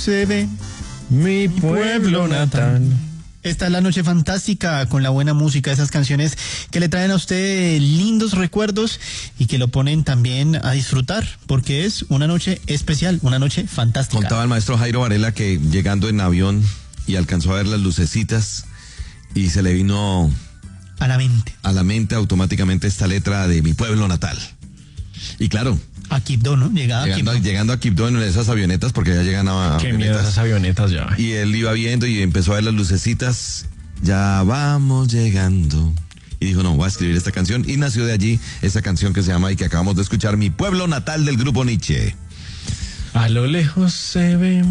Se ve Mi pueblo natal. Esta es la noche fantástica con la buena música, esas canciones que le traen a usted lindos recuerdos y que lo ponen también a disfrutar, porque es una noche especial, una noche fantástica. Contaba el maestro Jairo Varela que llegando en avión y alcanzó a ver las lucecitas y se le vino A la mente automáticamente esta letra de Mi pueblo natal. Y claro, a Quibdó, ¿no? llegando a Quibdó en esas avionetas, porque ya llegan a Qué miedo esas avionetas ya. Y él iba viendo y empezó a ver las lucecitas. Ya vamos llegando. Y dijo, no, voy a escribir esta canción. Y nació de allí esa canción que se llama y que acabamos de escuchar, Mi pueblo natal, del grupo Nietzsche. A lo lejos se ve.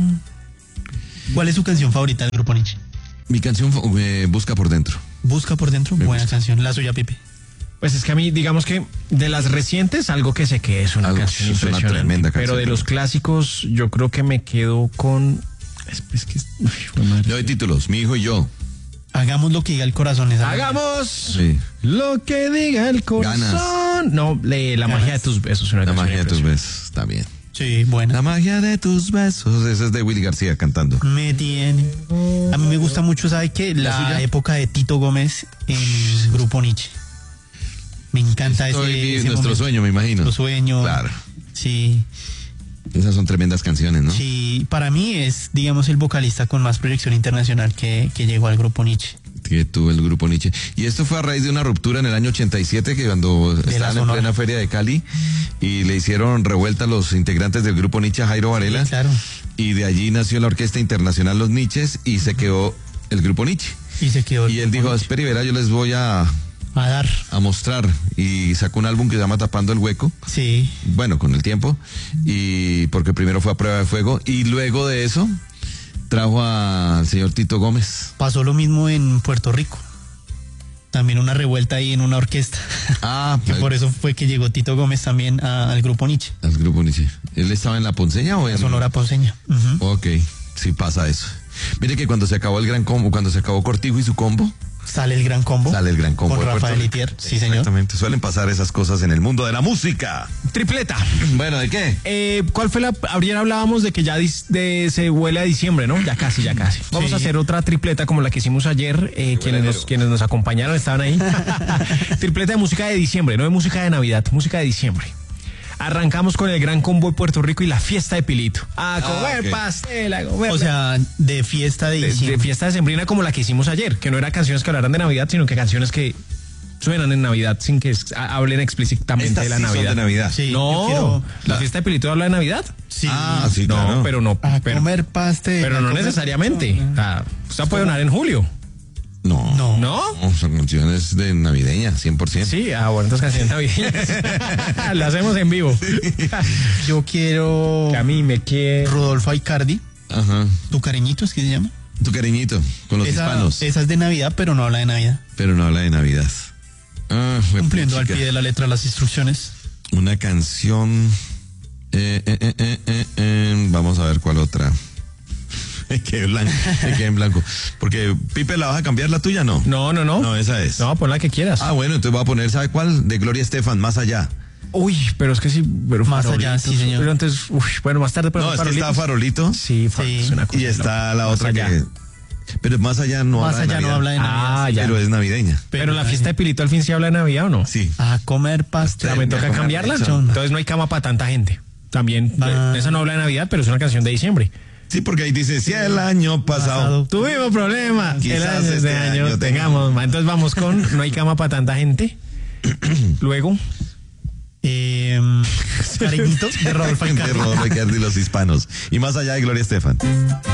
¿Cuál es su canción favorita del grupo Nietzsche? Mi canción Busca por dentro. Busca por dentro, Me buena gusta. canción. La suya, Pipe. Pues es que a mí, digamos que de las recientes, algo que sé que es una canción es una impresionante. tremenda canción. Pero de los clásicos, yo creo que me quedo con. Es que. Uy, madre. Le doy títulos, Mi hijo y yo. Hagamos lo que diga el corazón. Hagamos Sí. lo que diga el corazón. Ganas. No, la magia de tus besos. Una La canción magia de tus impresionante. besos, también. Sí, buena. La magia de tus besos. Ese es de Willy García cantando. Me tiene. A mí me gusta mucho, ¿sabe qué? ¿La La suya? época de Tito Gómez en Grupo Nietzsche. Me encanta ese Nuestro momento. sueño, me imagino. Nuestro sueño. Claro. Sí, Esas son tremendas canciones, ¿no? sí. Para mí es, digamos, el vocalista con más proyección internacional que llegó al Grupo Nietzsche. Que tuvo el grupo Nietzsche. Y esto fue a raíz de una ruptura en el año 87, que cuando estaban en Sonora. plena feria de Cali y le hicieron revuelta a los integrantes del grupo Nietzsche a Jairo Varela. Sí, claro. Y de allí nació la Orquesta Internacional Los Nietzsches y se quedó el grupo Nietzsche. Y se quedó. el Y él Grupo dijo, Nietzsche. espera y verá, yo les voy a A dar. mostrar. Y sacó un álbum que se llama Tapando el Hueco. Sí. Bueno, con el tiempo. Y porque primero fue a Prueba de Fuego. Y luego de eso trajo al señor Tito Gómez. Pasó lo mismo en Puerto Rico. También una revuelta ahí en una orquesta. Ah, Que por eso fue que llegó Tito Gómez también al Grupo Nietzsche. al grupo Nietzsche. ¿Él estaba en La Ponceña o en Sonora Ponceña. Ujú. Ok, sí pasa eso. Mire que cuando se acabó el gran combo, cuando se acabó Cortijo y su combo, Sale el Gran Combo. sale el gran combo. Con de Puerto Rafael Rico. Itier. Sí, señor. Exactamente, suelen pasar esas cosas en el mundo de la música. Tripleta. Bueno, ¿de qué? ¿Cuál fue la? Ayer hablábamos de que ya se huele a diciembre, ¿no? Ya casi, ya casi. Vamos Sí. a hacer otra tripleta como la que hicimos ayer. Quienes nos acompañaron estaban ahí. Tripleta de música de diciembre, no de música de Navidad, música de diciembre. Arrancamos con el Gran Combo de Puerto Rico y la fiesta de Pilito. A comer ok. pastel, a comer. O sea, de fiesta de de diciembre. fiesta decembrina como la que hicimos ayer, que no eran canciones que hablaran de Navidad, sino que canciones que suenan en Navidad sin que hablen explícitamente Estas de la sí son Navidad. de Navidad. Sí, yo No, quiero la fiesta de Pilito habla de Navidad. Sí. Ah, sí, No, claro. pero no. A Pero, comer pastel. pero a no comer necesariamente. pizza. O sea, usted puede donar en julio. No. No. ¿No? No, son canciones de navideña, 100%. Sí, bueno, entonces canciones navideñas. La hacemos en vivo. Yo quiero Que a mí me quiere. Rodolfo Aicardi. Ajá. ¿Tu cariñito es que se llama? Tu cariñito, con los hispanos. Esa es de Navidad, pero no habla de Navidad. Pero no habla de Navidad. Ah, Cumpliendo al chica. pie de la letra las instrucciones. Una canción. Vamos a ver cuál otra. Me quedé en blanco. Porque, Pipe, ¿la vas a cambiar la tuya? No. No. No, esa es. No, pon la que quieras. Ah, bueno, entonces voy a poner, ¿sabe cuál? De Gloria Estefan, Más Allá. Uy, pero es que sí. Pero Más allá, Farolitos. sí, señor. Pero antes, bueno, más tarde. Pero No, es que está Farolito. Sí, Sí. es una cosa Y está la Más otra allá. que. Pero Más Allá no Más habla de allá no Navidad. habla de Navidad. Ah, ya. Pero es navideña. Pero la fiesta de Pilito al fin sí habla de Navidad, ¿o no? Sí. A comer pastel. O sea, me toca Comer cambiarla. pizza. Entonces no hay cama para tanta gente. También, Ah. esa no habla de Navidad, pero es una canción de diciembre. Sí, porque ahí dice, si el año pasado. Tuvimos problemas. Quizás El este año año tengamos más. Entonces vamos con No hay cama para tanta gente. Luego, Cariñitos de Rodolfo De Aicardi. Rodolfo Aicardi y los hispanos. Y Más Allá de Gloria Estefan.